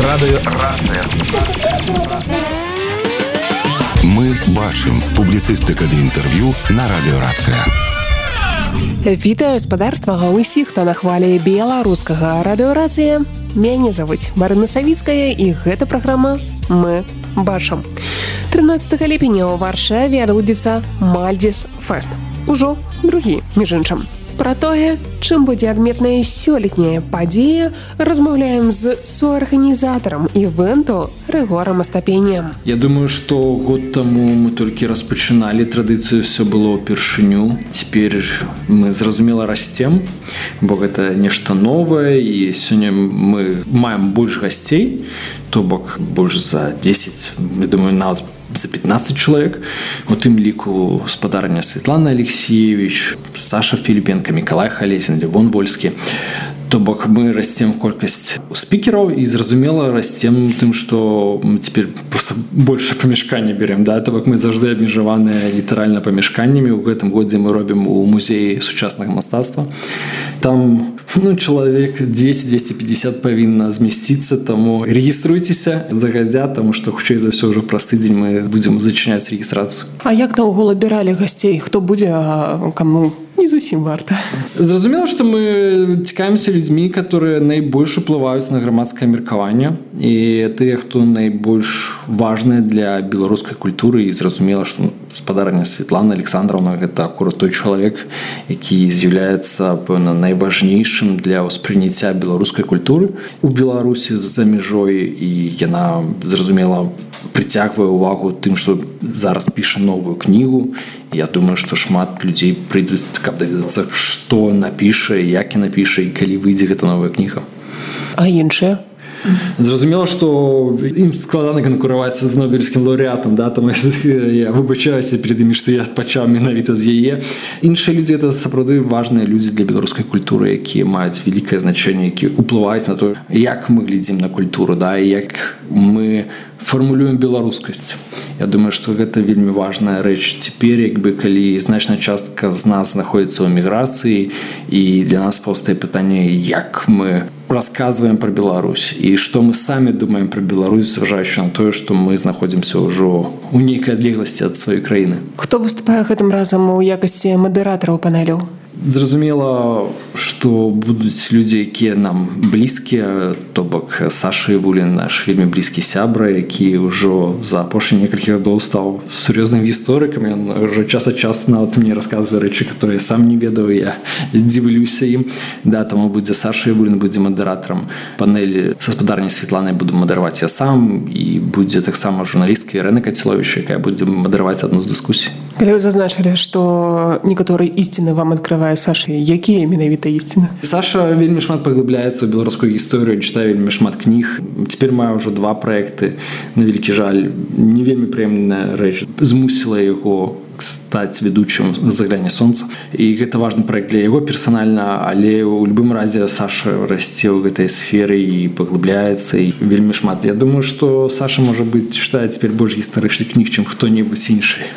Радыёрацыя. Мы бачым. Публіцыстыка ды інтэрв'ю на радыёрацыя. Вітаю спадарства ўсіх, хто на хвалі беларускага радыёрацыя. Мяне завуць Марына Савіцкая, і гэта праграма «Мы бачым». 13 ліпеня ў Варшаве адбудзецца Мальдзіс Фэст. Ужо другі, між іншым. Пра тое, чым будзе адметная сёлетняя падзея, размаўляем з суарганізатарам івэнту Рыгорам Астапенем. Я думаю, што год таму мы толькі распачыналі традыцыю, все было ўпершыню. Цяпер мы, зразумела, расцем, бо гэта нешта новае, і сёння мы маем больш гасцей, то бок больш за 10, я думаю, нават за 15 чалавек. У тым ліку спадарня Светлана Алексеевич, Саша Філіпенка, Мікалай Халесін, Левон Вольскі. То бок мы расцем колькасць спікераў і, зразумела, расцем тым, што мы цяпер проста больше памяшкання берем, да? То бок мы заўжды абмежаваныя літаральна памяшканнямі. У гэтым годзе мы робім у музеі сучаснага мастацтва. Там чалавек 200-250 павінна змясціцца, таму рэгіструйцеся загадзя, таму што хутчэй за ўсё ўжо праз тыдзень мы будзем зачыняць рэгістрацыю. А як наогул абіралі гасцей? Хто будзе, а каму не зусім варта? Зразумела, што мы цікавімся людзьмі, которые найбольш уплываюць на грамадскае меркаванне, і тыя, хто найбольш важныя для беларускай культуры. І зразумела, што спадарня Светлана Александровна гэта акурат той чалавек, які з'яўляецца, пэўна, найважнейшым для ўспрыняцця беларускай культуры у Беларусі за мяжой, і яна, зразумела, прыцягвае ўвагу тым, што зараз піша новую кнігу. Я думаю, што шмат людзей прыйдуць, каб даведацца, што напіша, як і напіша, і калі выйдзе гэта новая кніга. А іншыя? Зразумела, што ім складана канкураваць з нобелевскім лаўрэатам, да? Таму я выбачаюся перед імі, што я пачаў менавіта з яе. Іншыя людзі — гэта сапраўды важныя людзі для беларускай культуры, якія маюць вялікае значэнне, якія ўплываюць на то, як мы глядзім на культуру, да? І як мы фармулюем беларускасць. Я думаю, што гэта вельмі важная рэч цяпер, калі значная частка з нас знаходзіцца ў эміграцыі, і для нас паўстае пытанне, як мы расказваем пра Беларусь і што мы самі думаем пра Беларусь, зважаючы на тое, што мы знаходзімся ўжо ў нейкай адлегласці ад сваёй краіны. Хто выступае гэтым разам у якасці мадэратараў панелю? Зразумела, што будуць людзі, якія нам блізкія, то бок Саша Івулін, наш вельмі блізкі сябра, які ўжо за апошнія некалькі гадоў стаў сур'ёзным гісторыкам. Ён ўжо час ад часу нават мне расказвае рэчы, которые я сам не ведаў, я дзівлюся ім. Да, таму будзе Саша Івулін, будзе мадэратарам панелі. Са спадарняй Светланай буду мадэраваць я сам, і будзе таксама журналістка Ірына Каціловіч, якая будзе мадэраваць адну з дыскусій. Калі вы зазначылі, што некаторыя ісціны вам адкрывае Саша, якія менавіта ісціны? Саша вельмі шмат паглыбляецца ў беларускую гісторыю, чытае вельмі шмат кніг. Цяпер маю ўжо 2 праекты. На вялікі жаль, не вельмі прыемная рэч змусіла яго стаць ведучым «Загляне сонца». І гэта важны праект для яго персанальна, але ў любым разе Саша расце ў гэтай сферы і паглыбляецца, і вельмі шмат. Я думаю, што Саша, можа быць, чытае цяпер больш гістарычных кніг, чым хто-небудзь іншы.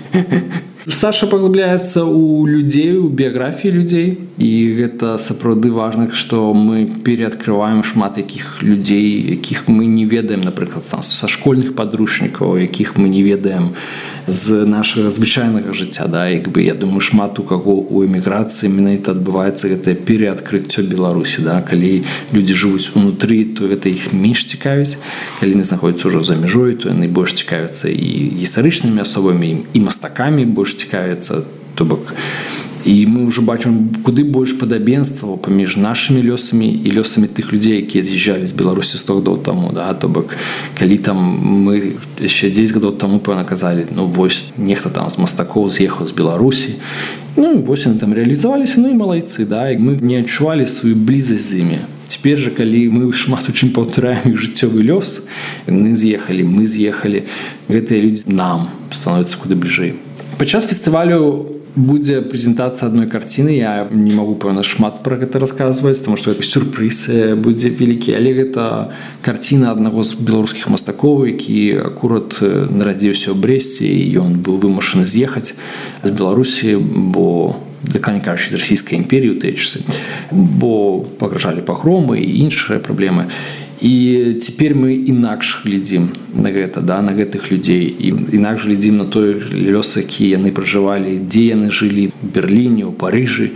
Саша паглыбляецца ў людзей, у біяграфіі людзей, і гэта сапраўды важна, што мы пераадкрываем шмат якіх людзей, якіх мы не ведаем, напрыклад, са школьных падручнікаў, якіх мы не ведаем з нашага звычайнага жыцця. Да? Я думаю, шмат у каго у эміграцыі менавіта адбываецца гэтае пераадкрыццё Беларусі. Да? Калі людзі жывуць унутры, то гэта іх менш цікавіць. Калі яны знаходзяцца ўжо за мяжой, то яны больш цікавяцца і гістарычнымі асобамі, і мастакамі больш цікавяцца. То бок, і мы ўжо бачым куды больш падабенстваў паміж нашымі лёсамі і лёсамі тых людзей, якія з'язджалі з Беларусі 100 гадоў таму. Да? То бок, калі там мы яшчэ 10 гадоў таму, пэўна, казалі, вось нехта там з мастакоў з'ехаў з Беларусі, вось яны там рэалізаваліся, і малайцы, да? І мы не адчувалі сваю блізасць з імі. Цяпер жа, калі мы шмат у чым паўтараем іх жыццёвы лёс, яны з'ехалі, мы з'ехалі, гэтыя людзі нам становяцца куды бліжэй. Падчас фестывалю будзе прэзентацыя адной карціны. Я не магу, пэўна, шмат пра гэта расказваць, таму што сюрпрыз будзе вялікі, але гэта карціна аднаго з беларускіх мастакоў, які акурат нарадзіўся ў Брэсце, і ён быў вымушаны з'ехаць з Беларусі, бо дакладней кажучы, з расійскай імперіі ў тыя часы, бо пагражалі пагромы і іншыя праблемы. І цяпер мы інакш глядзім на гэта, да, на гэтых людзей, і інакш глядзім на той лёс, які яны пражывалі, дзе яны жылі, в Берліне, у Парыжы,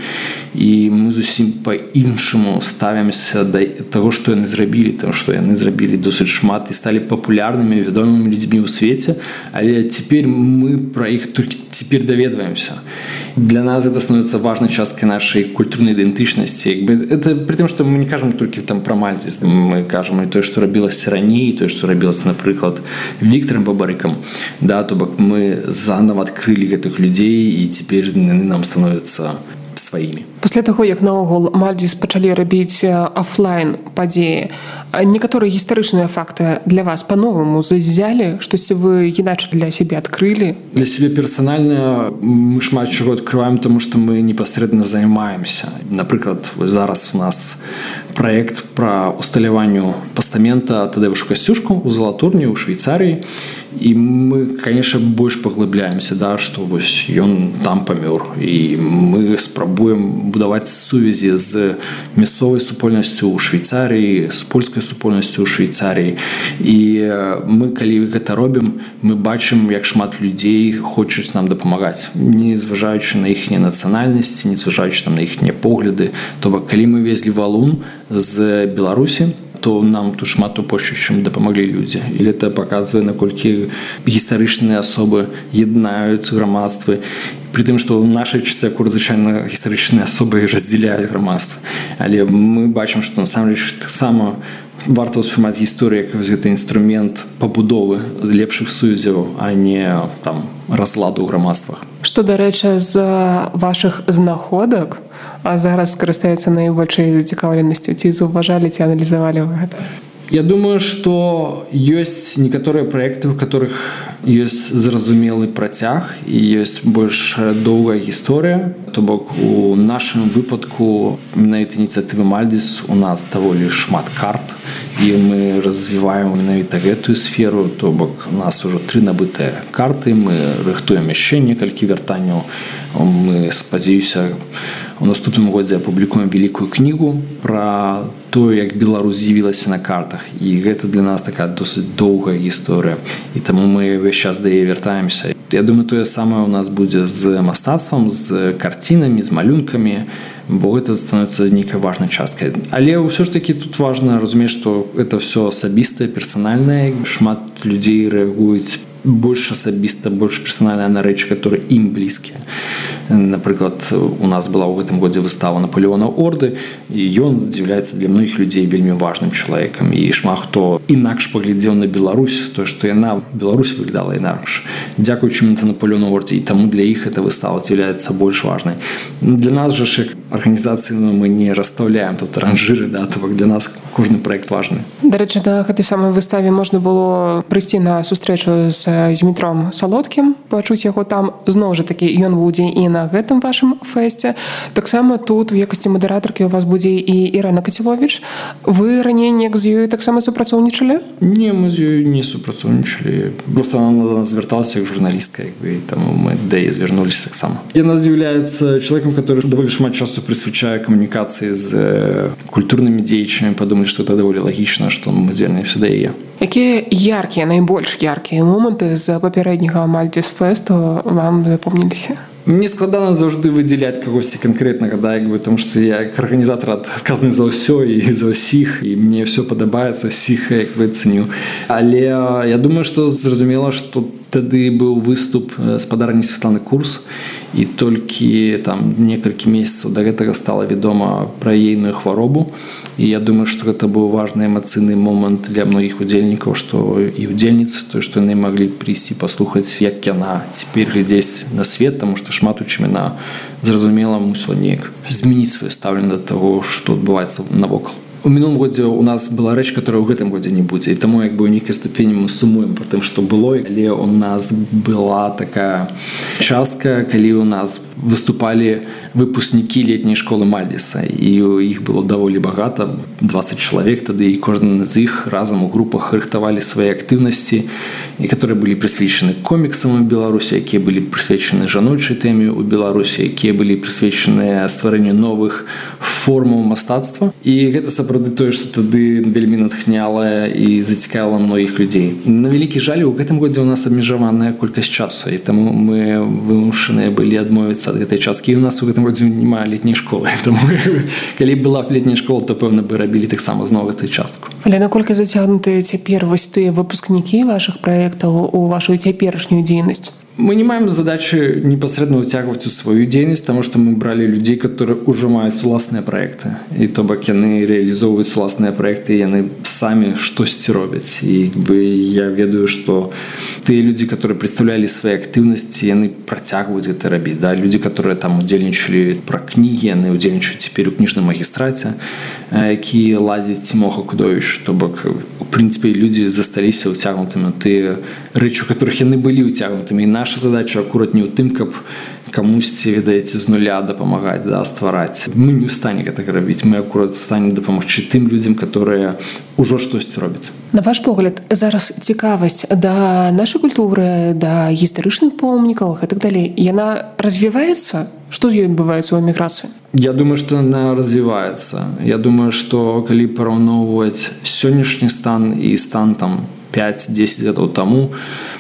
і мы зусім па-іншаму ставімся да таго, што яны зрабілі, таму што яны зрабілі досыць шмат і сталі папулярнымі, вядомымі людзьмі ў свеце, але цяпер мы пра іх толькі цяпер даведваемся. Для нас это становится важной часткой нашей культурной идентичности. Это при том, что мы не кажем только там про Мальдис. Мы кажем и то, что робилось ранее, и то, что робилось, например, Виктором Бабарыком. Да, то бок мы заново открыли этих людей, и теперь они нам становятся сваімі. Пасля таго, як наогул Мальдис пачалі рабіць офлайн падзеі, некаторыя гістарычныя факты для вас па-новаму зазялі, штосьці вы іначай для сябе адкрылі? Для сябе персанальна мы шмат чаго адкрываем, таму што мы непасрэдна займаемся. Напрыклад, зараз у нас праект пра усталяванню пастамента Тадеушу Касцюшку ў Залатурні, ў Швейцарыі. І мы, конечно, больш паглыбляемся, да, што вось ён там памёр. І мы спрабуем будаваць сувязі з мясцовай супольнасцю ў Швейцарыі, з польскай супольнасцю ў Швейцарыі. І мы, калі гэта робім, мы бачым, як шмат людзей хочуць нам дапамагаць, не зважаючы на іхнія нацыянальнасці, не зважаючы там на іхнія погляды. То бок, калі мы везлі валун з Беларусі, то нам тут шмат больше, чым дапамаглі людзі. І гэта паказвае, наколькі гістарычныя асобы яднаюць грамадствы. При тым, што ў нашай часе звычайна гістарычныя асобы раздзяляюць грамадства. Але мы бачым, што насамрэч таксама варта ўспрымаць гісторыю як гэты інструмент пабудовы лепшых сувязяў, а не там разладу ў грамадствах. Што, дарэчы, з вашых знаходак зараз скарыстаецца найбольшай зацікаўленасцю? Ці заўважалі, ці аналізавалі вы гэта? Я думаю, что есть некоторые проекты, у которых есть зразумелый працяг и есть больш доўгая гісторыя. То бок у нашым выпадку менавіта ініцыятывы Мальдис у нас даволі шмат карт, і мы развіваем менавіта гэтую сферу. То бок у нас ужо 3 набытыя карты, мы рыхтуем яшчэ некалькі вяртанняў. Мы, спадзяюся, у наступным годзе апублікуем вялікую кнігу пра то, як Беларусь з'явілася на картах. І гэта для нас такая досыць доўгая гісторыя. І таму мы ўвесь час да яе вяртаемся. Я думаю, тое самае у нас будзе з мастацтвам, з карцінамі, з малюнкамі, бо гэта становіцца нейкай важнай часткай. Але ўсё ж такі тут важна разумець, што гэта ўсё асабістае, персанальнае. Шмат людзей рэагуюць больш асабіста, больш персанальна на рэчы, которые ім блізкія. Напрыклад, у нас была ў гэтым годзе выстава Наполеона Орды, і ён з'яўляецца для многіх людзей вельмі важным чалавекам. І шмат хто інакш паглядзеў на Беларусь, то, што яна, Беларусь выглядала інакш. Дзякуючы Наполеону Ордзе, і таму для іх эта выстава з'яўляецца больш важнай. Для нас жа ж, як арганізацыі, мы не расстаўляем тут ранжыры, да, то бок для нас кожны праект важны. Дарэчы, на гэтай самай выставе можна было прыйсці на сустрэчу з Змітром Салодкім, пачуць яго там. Зноў жа такі, ён будзе і на гэтым вашым фэсце. Таксама тут у якасці мадэратаркі у вас будзе і Ірына Каціловіч. Вы раней неяк з ёй таксама супрацоўнічалі? Не, мы з ёй не супрацоўнічалі. Просто она на нас звярталася як журналістка, і таму мы да яе звярнуліся таксама. Яна з'яўляецца чалавекам, который даволі шмат часу прысвячае камунікацыі з культурнымі дзеячамі. Падумалі, што это даволі лагічна, што мы звернемся да яе. Якія яркія, найбольш яркія моманты з папярэдняга Мальдис фэсту вам запомніліся? Мне складана заўжды выдзяляць кагосьці канкрэтнага, да, тому што я як арганізатар адказаны за ўсё і за ўсіх, і мне ўсё падабаецца, ўсіх цэню. Але я думаю, што зразумела, што тады быў выступ спадарні Святланы Курс, і толькі там некалькі месяцаў да гэтага стала вядома пра ейную хваробу. І я думаю, што гэта быў важны эмацыйны момант для многіх удзельнікаў, што і удзельніц, то, што яны маглі прыйсці паслухаць, як яна цяпер глядзець на свет, таму што шмат у чым яна, зразумела, мусіла неяк змяніць сваё стаўленне да таго, што адбываецца навокал. У мінулым годзе у нас была рэч, которая ў гэтым годзе не будзе. І таму як бы ў нейкай ступені мы сумуем про тым, што было. Але у нас была такая частка, калі у нас выступали выпускнікі летняй школы Мальдзеса, і іх было даволі багата, 20 чалавек тады, і кожны з іх разам у групах рыхтавалі свае актыўнасці, і которые былі прысвечаны коміксам у Беларусі, якія былі прысвечаны жаночай тэме ў Беларусі, якія былі прысвечаны стварэнню новых формаў мастацтва. І гэта сапраўды тое, што тады вельмі натхняла і зацікавіла многіх людзей. На вялікі жаль, у гэтым годзе у нас абмежаваная колькасць часу, і таму мы вымушаныя былі адмовіцца ад гэтай часткі. І у нас у гэтым годзе няма летняй школы. Таму калі была б летняя школа, то пэўна бы рабілі таксама зноў гэтую частку. Але наколькі зацягнутыя цяпер вось тыя выпускнікі вашых праектаў у вашу цяперашнюю дзейнасць? Мы не маем задачи непосредственно утягивать у свою деятельность, потому что мы брали людей, которые уже имеют властные проекты. И то бок они реализовывают властные проекты, и они сами что-то роблять. И я ведаю, что те люди, которые представляли свои активности, они протягивают это робить. Да? Люди, которые там удельничали про книги, они удельничают теперь у книжном магистрате, які ладить Тимоха Кудович. То бок, в принципе, люди застались утягнутыми. Те речи, у которых они были утягнутыми. И наша задача акурат не ў тым, каб камусьці, ведаеце, з нуля дапамагаць, да, ствараць. Мы не ў стане гэтага рабіць, мы акурат у стане дапамагчы тым людзям, которые ўжо штосьці робяць. На ваш погляд, зараз цікавасць да нашай культуры, да гістарычных помнікаў і так далей, яна развіваецца? Што з ёй адбываецца ў эміграцыі? Я думаю, што яна развіваецца. Я думаю, што калі параўноўваць сённяшні стан і стан там 5-10 гадоў таму,